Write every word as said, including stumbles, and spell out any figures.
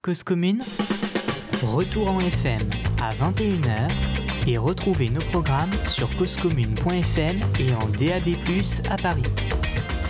Cause commune, retour en F M à vingt et une heures et retrouvez nos programmes sur cause commune point f m et en D A B plus, à Paris.